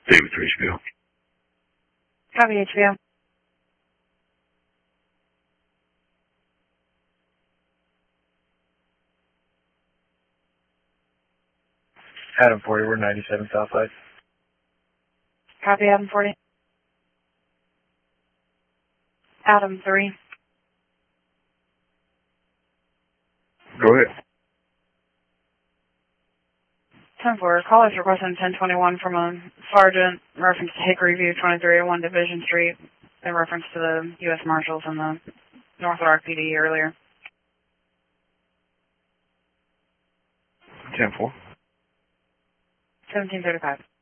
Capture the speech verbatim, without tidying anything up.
David three H B O. Copy, H B O. Adam forty, we're ninety-seven Southside. Copy, Adam forty. Adam three. Go ahead. ten four, call is requesting ten twenty-one from a sergeant, reference to Hickory View, twenty-three oh one Division Street, in reference to the U S Marshals and the North Ark P D earlier. ten four. seventeen thirty-five.